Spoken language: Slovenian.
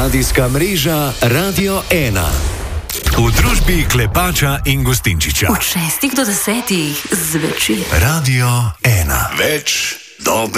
Radijska mreža Radio 1. V družbi Klepača in Gustinčiča. Od 6 do 10 zvečer. Radio 1. Več dobre.